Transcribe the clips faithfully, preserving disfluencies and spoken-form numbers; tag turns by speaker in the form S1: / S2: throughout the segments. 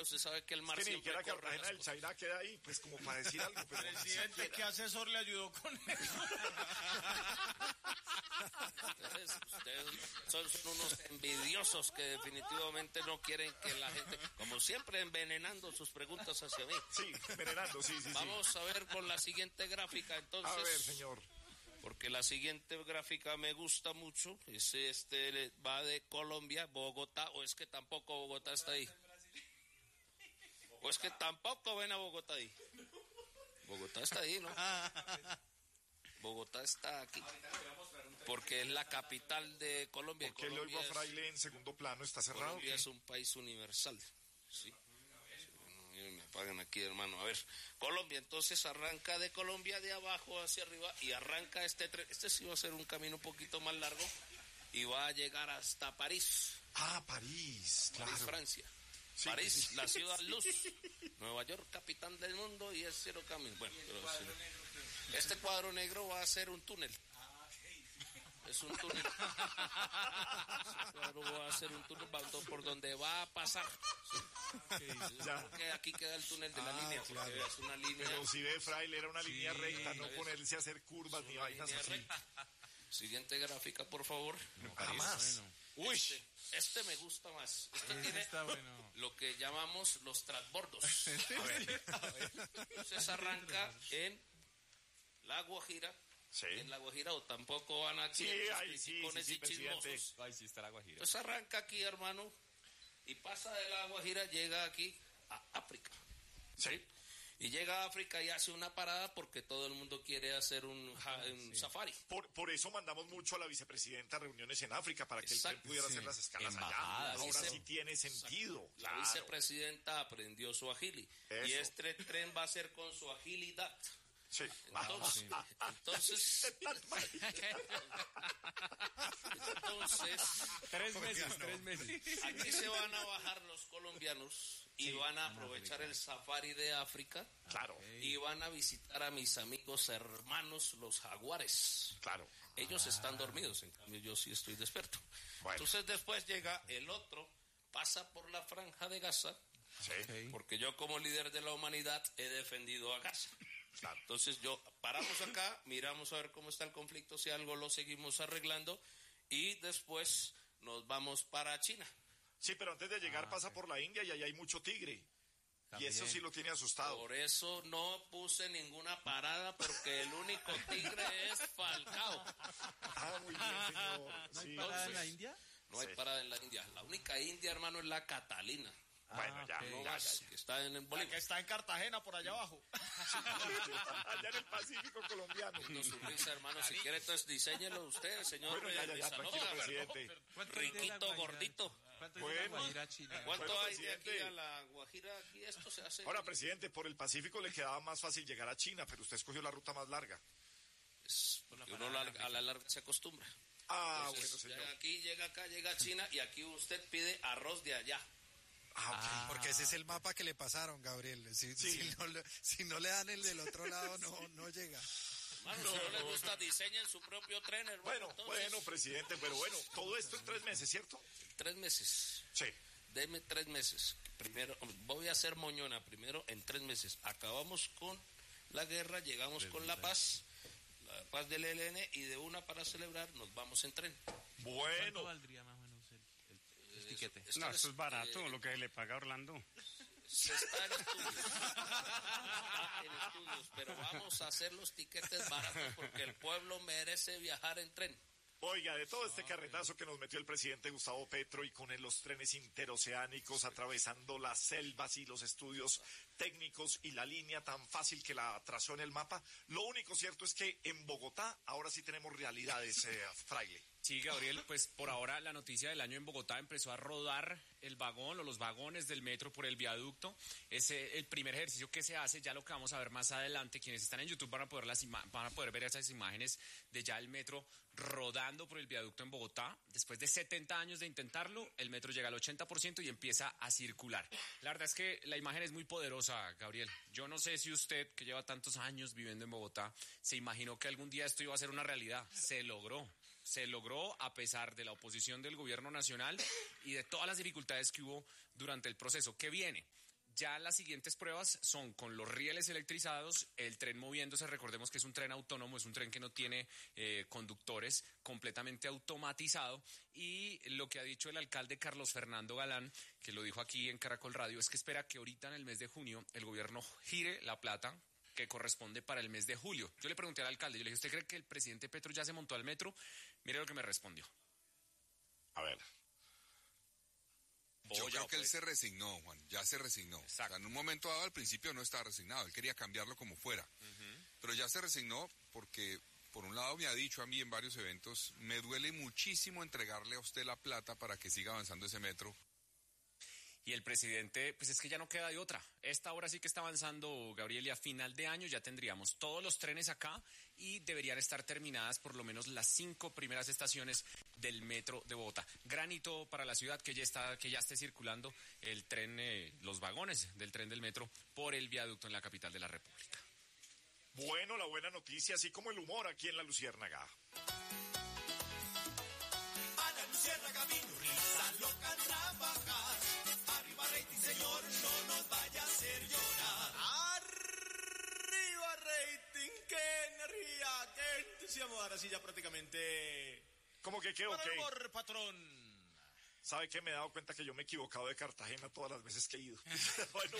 S1: usted sabe que el mar
S2: es que
S1: siempre
S2: ni siquiera
S1: corre
S2: Cartagena del
S1: las
S2: Chairá queda ahí, pues como para decir algo. Pero
S3: Presidente, ¿qué asesor le ayudó con eso?
S1: Ustedes, ustedes son, son unos envidiosos que definitivamente no quieren que la gente, como siempre, envenenando sus preguntas hacia mí.
S2: Sí, envenenando, sí, sí,
S1: Vamos
S2: sí.
S1: a ver con la siguiente gráfica, entonces.
S2: A ver, señor.
S1: Porque la siguiente gráfica me gusta mucho. Es este, va de Colombia, Bogotá, o es que tampoco Bogotá está ahí. O es que tampoco ven a Bogotá ahí. Bogotá está ahí, ¿no? Bogotá está aquí. Porque es la capital de Colombia.
S2: ¿Por qué le oigo a Fraile en segundo plano? ¿Está cerrado?
S1: Colombia es un país universal. Sí. Miren, me apagan aquí, hermano. A ver, Colombia, entonces arranca de Colombia de abajo hacia arriba y arranca este tren. Este sí va a ser un camino un poquito más largo y va a llegar hasta París.
S2: Ah, París, claro.
S1: París, Francia.
S2: Sí,
S1: París,
S2: sí.
S1: la ciudad luz. Nueva York, capitán del mundo, y es cero camino. Bueno, pero sí. Este cuadro negro va a ser un túnel. Es un túnel. Este cuadro va a ser un túnel por donde va a pasar. Sí.
S2: Ya.
S1: Porque aquí queda el túnel de la
S2: Ah,
S1: línea,
S2: claro.
S1: porque es una línea.
S2: Pero si ve, Fraile, era una
S3: Sí,
S2: línea recta, no
S1: es-
S2: ponerse a hacer curvas ni
S1: una
S2: vainas
S1: línea
S2: así.
S1: recta. Siguiente gráfica, por favor.
S2: Jamás.
S1: Uy, este, este me gusta más. Este
S3: Ese
S1: tiene
S3: está bueno.
S1: lo que llamamos los transbordos. A ver. Entonces arranca en La Guajira.
S2: Sí.
S1: En La Guajira, o tampoco van aquí
S2: Sí,
S1: en los
S2: ahí sí,
S1: criticones
S2: sí, sí,
S1: y
S2: presidente.
S1: chismosos.
S4: Ay, sí está la Guajira.
S1: Entonces arranca aquí, hermano, y pasa de La Guajira, llega aquí a África.
S2: Sí.
S1: Y llega a África y hace una parada porque todo el mundo quiere hacer un, ja- un safari.
S2: Por, por eso mandamos mucho a la vicepresidenta a reuniones en África, para que
S1: Exacto,
S2: el tren pudiera
S3: sí.
S2: hacer las escalas
S4: Embajadas.
S2: allá. Ahora
S1: Vice-
S2: sí tiene sentido.
S1: La
S2: Claro.
S1: vicepresidenta aprendió su agili.
S2: Eso.
S1: Y este tren va a ser con su agilidad.
S2: Sí.
S1: Entonces, entonces, entonces,
S3: Tres meses, tres meses.
S1: aquí se van a bajar los colombianos y van a aprovechar el safari de África
S2: Claro,
S1: y van a visitar a mis amigos hermanos los jaguares.
S2: claro.
S1: Ellos están dormidos, en cambio yo sí estoy despierto.
S2: Bueno.
S1: Entonces después llega el otro, pasa por la franja de Gaza,
S2: Sí.
S1: porque yo como líder de la humanidad he defendido a Gaza.
S2: Claro.
S1: Entonces yo paramos acá, miramos a ver cómo está el conflicto, si algo lo seguimos arreglando y después nos vamos para China.
S2: Sí, pero antes de llegar pasa por la India y ahí hay mucho tigre. Y eso sí lo tiene asustado.
S1: Por eso no puse ninguna parada porque el único tigre es Falcao.
S2: Ah, muy bien, señor.
S3: ¿No hay
S2: Sí.
S3: parada en
S1: entonces-
S3: la India?
S1: No hay
S2: Sí.
S1: parada en la India. La única India, hermano, es la Catalina.
S2: Bueno, ya,
S3: ok.
S1: No
S2: ya,
S1: más,
S2: ya,
S1: que está en, en
S3: La que
S1: Bolivia.
S3: está en Cartagena, por allá abajo.
S2: ya. Allá en el Pacífico colombiano.
S1: No, su risa, hermano. Si quiere, entonces diseñelo usted, señor.
S2: Bueno, ya, ya, ya,
S1: Rizaloca.
S2: tranquilo, presidente.
S3: ¿Cuánto es de la
S1: Riquito,
S3: Guajira?
S1: gordito.
S3: ¿Cuánto es de
S2: Bueno.
S3: la Guajira a China?
S1: ¿Cuánto
S2: Bueno,
S1: hay de aquí
S2: presidente.
S1: a la Guajira? Aquí esto se hace.
S2: Ahora, presidente, por el Pacífico le quedaba más fácil llegar a China, pero usted escogió la ruta más larga.
S1: Es porque uno larga- a la larga se acostumbra.
S2: Ah,
S1: Entonces,
S2: bueno, señor.
S1: llega aquí, llega acá, llega a China y aquí usted pide arroz de allá.
S2: Ah,
S5: Porque ese es el mapa que le pasaron, Gabriel. Si,
S2: Sí.
S5: si, no, le, si no le dan el del otro lado, no, no llega.
S1: Hermano, si no les gusta, diseñen su propio tren, hermano.
S2: bueno,
S1: Entonces,
S2: bueno, presidente, pero bueno, todo esto en tres meses, ¿cierto?
S1: Tres meses.
S2: Sí.
S1: Deme tres meses. Primero, voy a hacer moñona primero en tres meses. Acabamos con la guerra, llegamos con la paz, la paz del E L N, y de una para celebrar nos vamos en tren.
S3: ¿Cuánto
S2: Bueno,
S3: valdría más o menos el, el, el tiquete?
S1: Eso-
S6: No, eso es barato,
S1: eh,
S6: lo que le paga Orlando.
S1: Se está en estudios. Está en estudios, pero vamos a hacer los tiquetes baratos porque el pueblo merece viajar en tren.
S2: oiga, de todo este carretazo que nos metió el presidente Gustavo Petro y con él los trenes interoceánicos atravesando las selvas y los estudios técnicos y la línea tan fácil que la trazó en el mapa, lo único cierto es que en Bogotá ahora sí tenemos realidades, eh, Fraile.
S4: Sí, Gabriel, pues por ahora la noticia del año en Bogotá empezó a rodar el vagón o los vagones del metro por el viaducto. Es eh, el primer ejercicio que se hace, ya lo que vamos a ver más adelante. Quienes están en YouTube van a poder, las ima- van a poder ver esas imágenes de ya el metro rodando por el viaducto en Bogotá. Después de setenta años de intentarlo, el metro llega al ochenta por ciento y empieza a circular. La verdad es que la imagen es muy poderosa, Gabriel. Yo no sé si usted, que lleva tantos años viviendo en Bogotá, se imaginó que algún día esto iba a ser una realidad. Se logró. Se logró a pesar de la oposición del gobierno nacional y de todas las dificultades que hubo durante el proceso. ¿Qué viene? Ya las siguientes pruebas son con los rieles electrizados, el tren moviéndose, recordemos que es un tren autónomo, es un tren que no tiene eh, conductores, completamente automatizado, y lo que ha dicho el alcalde Carlos Fernando Galán, que lo dijo aquí en Caracol Radio, es que espera que ahorita en el mes de junio el gobierno gire la plata que corresponde para el mes de julio. Yo le pregunté al alcalde, yo le dije, ¿usted cree que el presidente Petro ya se montó al metro? Mire lo que me respondió.
S2: A ver.
S6: Yo
S4: Boya,
S6: creo que él
S4: pues.
S6: se resignó, Juan, ya se resignó. O sea, en un momento dado, al principio no estaba resignado, él quería cambiarlo como fuera. Uh-huh. Pero ya se resignó porque, por un lado, me ha dicho a mí en varios eventos, me duele muchísimo entregarle a usted la plata para que siga avanzando ese metro.
S4: Y el presidente, pues es que ya no queda de otra. Esta hora sí que está avanzando, Gabriel, y a final de año ya tendríamos todos los trenes acá y deberían estar terminadas por lo menos las cinco primeras estaciones del metro de Bogotá. Gran hito para la ciudad que ya está, que ya esté circulando el tren, eh, los vagones del tren del metro por el viaducto en la capital de la República.
S2: Bueno, la buena noticia, así como el humor aquí en La Luciérnaga.
S7: A la Luciérnaga vino risa loca a trabajar. Arriba rating, señor, no nos vaya a hacer llorar.
S8: Arriba rating, qué energía, qué entusiasmo. Ahora sí ya prácticamente...
S2: ¿Cómo que qué o
S8: Para
S2: qué?
S8: el humor, patrón.
S2: ¿Sabe qué? Me he dado cuenta que yo me he equivocado de Cartagena todas las veces que he ido. Bueno,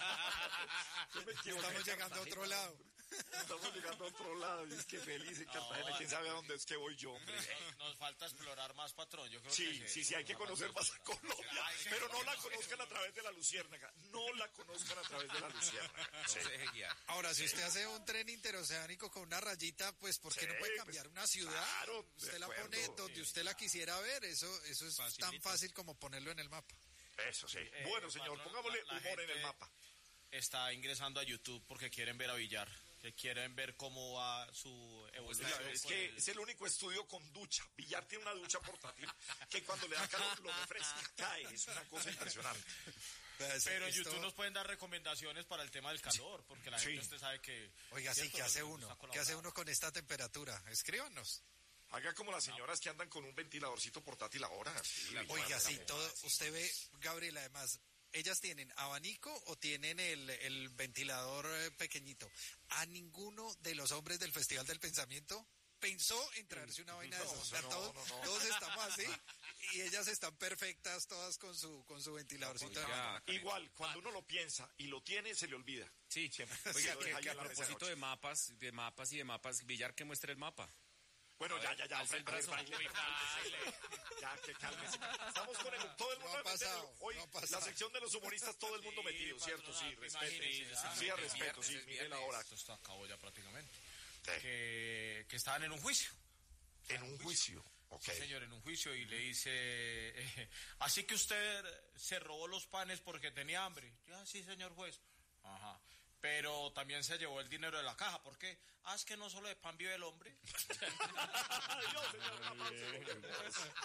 S2: yo me equivoqué.
S5: Estamos llegando a otro lado.
S2: Estamos llegando a otro lado. Y es que feliz en Cartagena.
S8: No,
S2: ¿Quién sabe a dónde es que voy yo, hombre?
S8: Nos, nos falta explorar más, patrón. Yo creo
S2: Sí,
S8: que
S2: sí, sí, hay que conocer más a Colombia.
S8: Hay que
S2: Pero no la
S8: conocer.
S2: conozcan a través de La Luciérnaga. No la conozcan a través de La Luciérnaga. Sí.
S5: Ahora, si usted hace un tren interoceánico con una rayita, pues ¿por qué
S2: Sí,
S5: no puede
S2: pues,
S5: cambiar una ciudad?
S2: claro, de
S5: Usted la
S2: acuerdo.
S5: pone donde usted la quisiera ver. Eso, eso es
S3: Facilito.
S5: tan fácil como ponerlo en el mapa.
S2: Eso sí. Bueno, señor,
S8: patrón,
S2: pongámosle
S8: la- la
S2: humor en el
S8: gente-
S2: mapa.
S8: Está ingresando a YouTube porque quieren ver a Villar. Que quieren ver cómo va su evolución.
S2: Claro, es
S8: con
S2: que
S8: el-
S2: es el único estudio con ducha. Villar tiene una ducha portátil que cuando le da calor lo refresca, cae. Es una cosa impresionante.
S8: Pero en
S5: Esto-
S8: YouTube nos pueden dar recomendaciones para el tema del calor, porque la
S2: Sí.
S8: gente usted sabe que...
S5: Oiga, sí,
S8: ¿cierto?
S5: ¿qué hace
S8: Nos
S5: uno?
S8: gusta
S5: ¿Qué hace
S8: colaborar.
S5: uno con esta temperatura? Escríbanos.
S2: Haga como las señoras que andan con un ventiladorcito portátil ahora. Sí,
S5: Oiga, sí,
S2: bueno,
S5: todo, usted ve, Gabriel, además, ellas tienen abanico o tienen el, el ventilador eh, pequeñito. A ninguno de los hombres del Festival del Pensamiento pensó en traerse una vaina de
S2: No,
S5: esas. O sea,
S2: no,
S5: todos,
S2: no, no.
S5: todos estamos así y ellas están perfectas todas con su con su ventiladorcito.
S4: Oiga,
S2: Igual, cuando uno lo piensa y lo tiene, se le olvida.
S4: Sí,
S2: Siempre.
S4: oiga,
S2: Se lo
S4: que,
S2: deja ahí
S4: que
S2: a
S4: a
S2: la mesa de
S4: propósito
S2: noche.
S4: de mapas, de mapas y de mapas, Villar que muestre el mapa.
S2: Bueno, ya, ya, ya.
S4: alza el
S2: a ver,
S4: brazo.
S2: baile,
S4: Uy,
S2: baile. Ya, que cálmese. Estamos con el, todo el mundo
S5: No ha
S2: metido.
S5: pasado,
S2: Hoy,
S5: no ha pasado.
S2: la sección de los humoristas, todo el mundo metido, ¿cierto? Sí, respeto.
S8: Imagínese,
S2: Sí, a
S8: es
S2: respeto,
S8: viernes,
S2: sí,
S8: es
S2: mire la
S8: viernes.
S2: hora.
S8: Esto está acabó ya prácticamente.
S2: Sí.
S8: Que, que estaban en un juicio.
S2: En un juicio. Ok.
S8: Sí, señor, en un juicio y le dice, eh, así que usted se robó los panes porque tenía hambre. Ah, sí, señor juez. Ajá. Pero también se llevó el dinero de la caja. ¿Por qué? Ah, es que no solo de pan vive el hombre.
S2: Adiós, señor. Un aplauso.